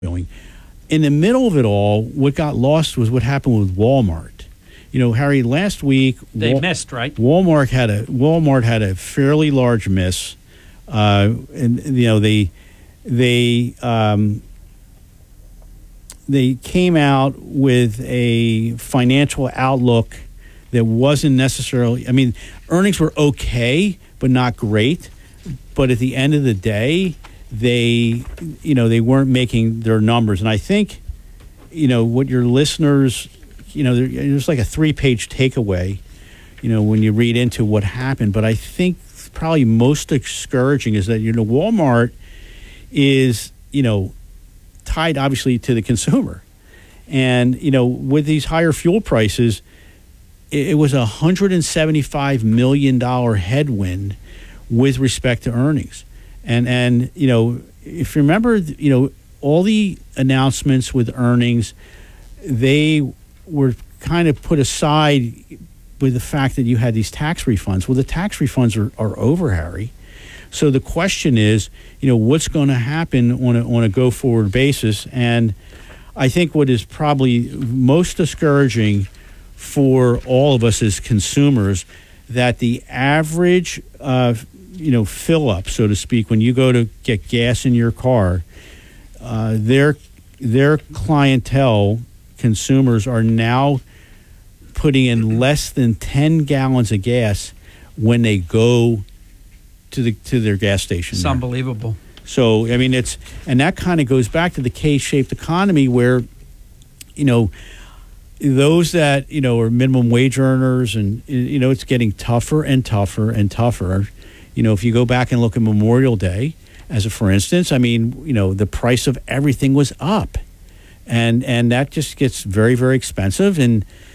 going. In the middle of it all, what got lost was what happened with Walmart. Harry, last week they missed, right? Walmart had a fairly large miss, and they came out with a financial outlook that wasn't necessarily. I mean, earnings were okay, but not great. But at the end of the day, they weren't making their numbers, and I think, what your listeners. There's like a 3-page takeaway, when you read into what happened. But I think probably most discouraging is that, Walmart is, tied obviously to the consumer. And, with these higher fuel prices, it was a $175 million headwind with respect to earnings. And if you remember, all the announcements with earnings, they were kind of put aside with the fact that you had these tax refunds. Well, the tax refunds are over, Harry. So the question is, what's going to happen on a go-forward basis? And I think what is probably most discouraging for all of us as consumers, that the average, fill up, so to speak, when you go to get gas in your car, their clientele, consumers, are now putting in less than 10 gallons of gas when they go to their gas station. It's unbelievable. So, I mean, and that kind of goes back to the K-shaped economy where, those that, are minimum wage earners, and, it's getting tougher and tougher and tougher. If you go back and look at Memorial Day, as a for instance, I mean, the price of everything was up. And that just gets very, very expensive. And,